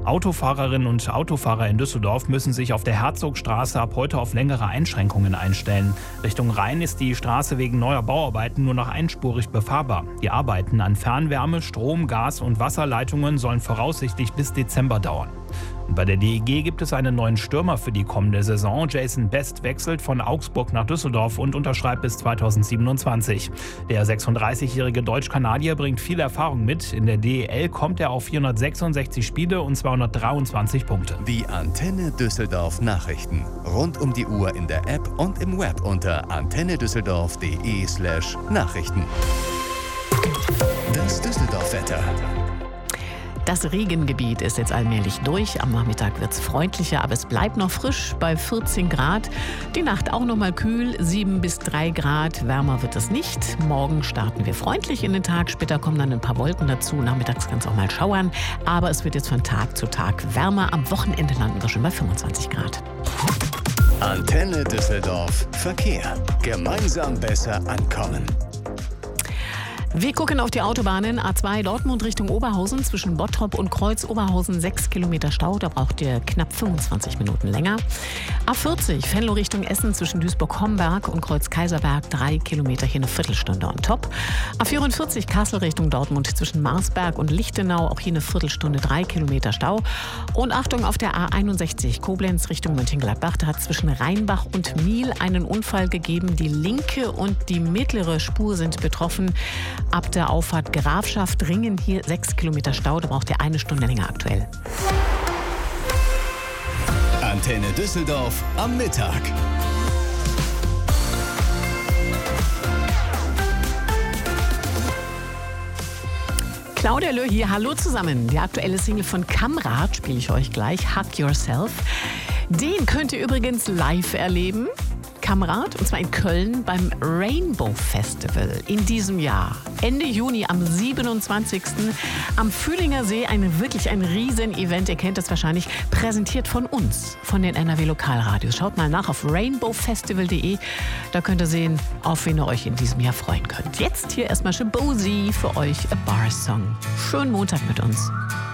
Autofahrerinnen und Autofahrer in Düsseldorf müssen sich auf der Herzogstraße ab heute auf längere Einschränkungen einstellen. Richtung Rhein ist die Straße wegen neuer Bauarbeiten nur noch einspurig befahrbar. Die Arbeiten an Fernwärme-, Strom-, Gas- und Wasserleitungen sollen voraussichtlich bis Dezember dauern. Und bei der DEG gibt es einen neuen Stürmer für die kommende Saison. Jason Best wechselt von Augsburg nach Düsseldorf und unterschreibt bis 2027. Der 36-jährige Deutsch-Kanadier bringt viel Erfahrung mit. In der DEL kommt er auf 466 Spiele und 223 Punkte. Die Antenne Düsseldorf Nachrichten. Rund um die Uhr in der App und im Web unter antennedüsseldorf.de/Nachrichten. Das Düsseldorf-Wetter. Das Regengebiet ist jetzt allmählich durch. Am Nachmittag wird es freundlicher, aber es bleibt noch frisch bei 14 Grad. Die Nacht auch noch mal kühl, 7 bis 3 Grad. Wärmer wird es nicht. Morgen starten wir freundlich in den Tag. Später kommen dann ein paar Wolken dazu. Nachmittags kann es auch mal schauern. Aber es wird jetzt von Tag zu Tag wärmer. Am Wochenende landen wir schon bei 25 Grad. Antenne Düsseldorf Verkehr. Gemeinsam besser ankommen. Wir gucken auf die Autobahnen. A2 Dortmund Richtung Oberhausen zwischen Bottrop und Kreuz Oberhausen 6 Kilometer Stau. Da braucht ihr knapp 25 Minuten länger. A40 Venlo Richtung Essen zwischen Duisburg-Homberg und Kreuz Kaiserberg 3 Kilometer, hier eine Viertelstunde on top. A44 Kassel Richtung Dortmund zwischen Marsberg und Lichtenau, auch hier eine Viertelstunde 3 Kilometer Stau. Und Achtung auf der A61 Koblenz Richtung Mönchengladbach. Da hat zwischen Rheinbach und Miel einen Unfall gegeben. Die linke und die mittlere Spur sind betroffen. Ab der Auffahrt Grafschaft Ringen hier 6 Kilometer Stau, da braucht ihr eine Stunde länger aktuell. Antenne Düsseldorf am Mittag. Claudia Löh hier, hallo zusammen. Die aktuelle Single von Kamrat spiele ich euch gleich, Hug Yourself. Den könnt ihr übrigens live erleben. Kamrat, und zwar in Köln beim Rainbow Festival in diesem Jahr. Ende Juni am 27. am Fühlinger See, ein Riesen-Event. Ihr kennt das wahrscheinlich, präsentiert von uns, von den NRW-Lokalradios. Schaut mal nach auf rainbowfestival.de. Da könnt ihr sehen, auf wen ihr euch in diesem Jahr freuen könnt. Jetzt hier erstmal Shabozy für euch, A Bar Song. Schönen Montag mit uns.